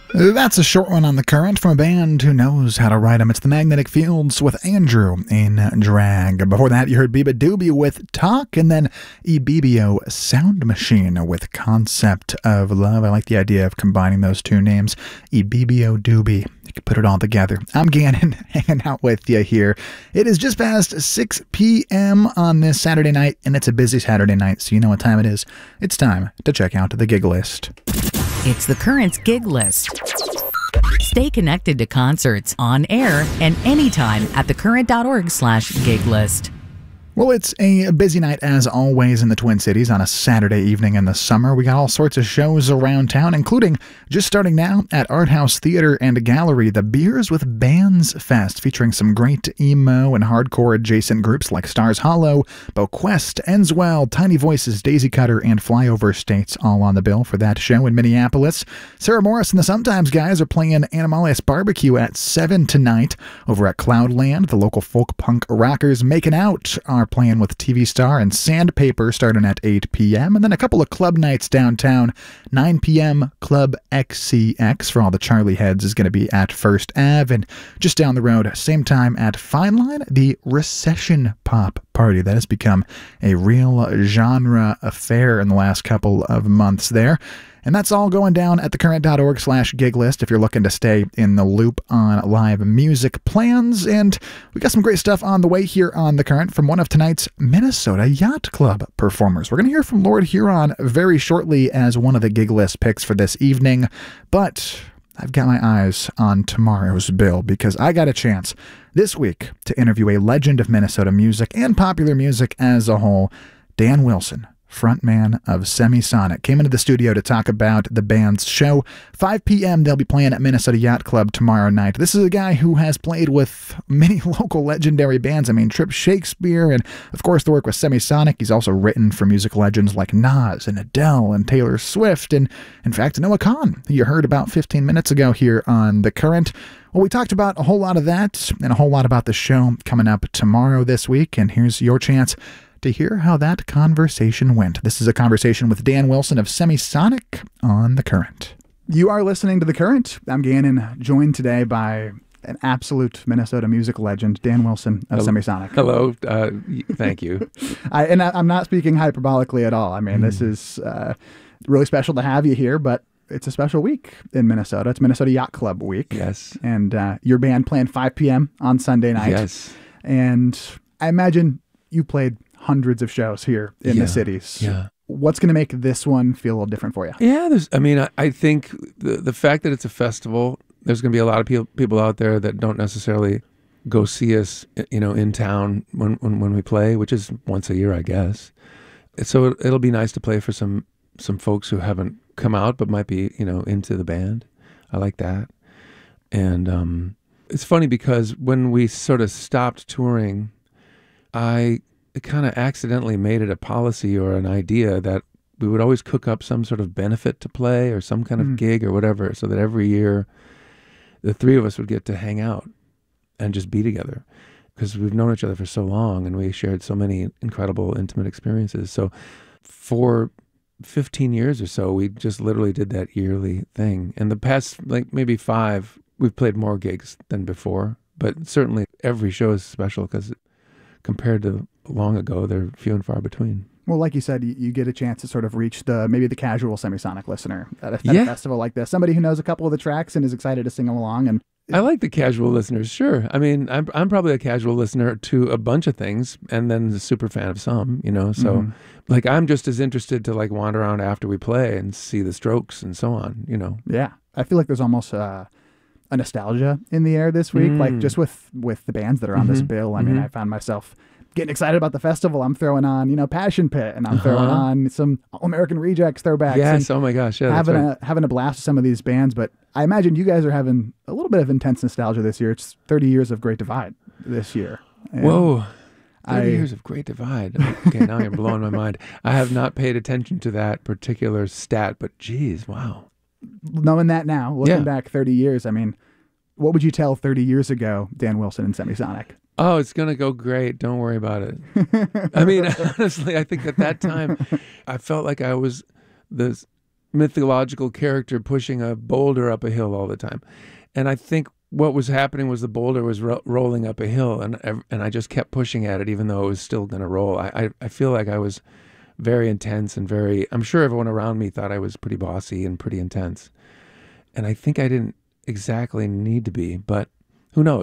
That's a short one on the current from a band who knows how to write them. It's the Magnetic Fields with Andrew in Drag. Before that, you heard Biba Doobie with Talk, and then Ibibio Sound Machine with Concept of Love. I like the idea of combining those two names. Ibibio Doobie. You can put it all together. I'm Gannon, hanging out with you here. It is just past 6 p.m. on this Saturday night, and it's a busy Saturday night, so you know what time it is. It's time to check out the gig list. It's the Current Gig List. Stay connected to concerts on air and anytime at thecurrent.org/gig list. Well, it's a busy night as always in the Twin Cities on a Saturday evening in the summer. We got all sorts of shows around town, including just starting now at Art House Theater and Gallery, the Beers with Bands Fest, featuring some great emo and hardcore adjacent groups like Stars Hollow, Boquest, Enswell, Tiny Voices, Daisy Cutter, and Flyover States, all on the bill for that show in Minneapolis. Sarah Morris and the Sometimes Guys are playing Animalius Barbecue at 7 tonight. Over at Cloudland, the local folk punk rockers Making Out are playing with TV Star and Sandpaper starting at 8 p.m. And then a couple of club nights downtown. 9 p.m. Club XCX for all the Charlie heads is going to be at First Ave. And just down the road, same time at Fine Line, the Recession Pop Party. That has become a real genre affair in the last couple of months there. And that's all going down at thecurrent.org/gig list if you're looking to stay in the loop on live music plans. And we got some great stuff on the way here on The Current from one of tonight's Minnesota Yacht Club performers. We're going to hear from Lord Huron very shortly as one of the gig list picks for this evening. But I've got my eyes on tomorrow's bill because I got a chance this week to interview a legend of Minnesota music and popular music as a whole, Dan Wilson, frontman of Semisonic, came into the studio to talk about the band's show. 5 p.m. they'll be playing at Minnesota Yacht Club tomorrow night. This is a guy who has played with many local legendary bands. I mean, Trip Shakespeare and, of course, the work with Semisonic. He's also written for music legends like Nas and Adele and Taylor Swift and, in fact, Noah Kahan, who you heard about 15 minutes ago here on The Current. Well, we talked about a whole lot of that and a whole lot about the show coming up tomorrow this week, and here's your chance to hear how that conversation went. This is a conversation with Dan Wilson of Semisonic on The Current. You are listening to The Current. I'm Gannon, joined today by an absolute Minnesota music legend, Dan Wilson of Semisonic. Hello. Thank you. I'm not speaking hyperbolically at all. I mean, this is really special to have you here, but it's a special week in Minnesota. It's Minnesota Yacht Club week. Yes. And your band playing 5 p.m. on Sunday night. Yes. And I imagine you played hundreds of shows here in the cities. Yeah. What's going to make this one feel a little different for you? Yeah, I think the fact that it's a festival, there's going to be a lot of people out there that don't necessarily go see us, in town when we play, which is once a year, I guess. So it'll be nice to play for some folks who haven't come out but might be, into the band. I like that. And it's funny because when we sort of stopped touring, I kind of accidentally made it a policy or an idea that we would always cook up some sort of benefit to play or some kind of gig or whatever, so that every year the three of us would get to hang out and just be together because we've known each other for so long and we shared so many incredible, intimate experiences. So for 15 years or so, we just literally did that yearly thing. And the past, maybe 5, we've played more gigs than before, but certainly every show is special because compared to long ago, they're few and far between. Well, like you said, you get a chance to sort of reach maybe the casual Semisonic listener at a festival like this. Somebody who knows a couple of the tracks and is excited to sing along. And I like the casual listeners, sure. I mean, I'm probably a casual listener to a bunch of things and then a super fan of some, So, I'm just as interested to wander around after we play and see the Strokes and so on, Yeah. I feel like there's almost a nostalgia in the air this week, just with the bands that are on this bill. I mean, I found myself getting excited about the festival. I'm throwing on, Passion Pit, and I'm throwing on some All-American Rejects throwbacks. Yes, oh my gosh, yeah, having a blast with some of these bands. But I imagine you guys are having a little bit of intense nostalgia this year. It's 30 years of Great Divide this year. And whoa, 30 years of Great Divide. Okay, now you're blowing my mind. I have not paid attention to that particular stat, but geez, wow. Knowing that now, looking back 30 years, I mean, what would you tell 30 years ago, Dan Wilson and Semisonic? Oh, it's going to go great. Don't worry about it. I mean, honestly, I think at that time, I felt like I was the mythological character pushing a boulder up a hill all the time. And I think what was happening was the boulder was rolling up a hill, and I just kept pushing at it, even though it was still going to roll. I feel like I was very intense and I'm sure everyone around me thought I was pretty bossy and pretty intense. And I think I didn't exactly need to be, but who knows?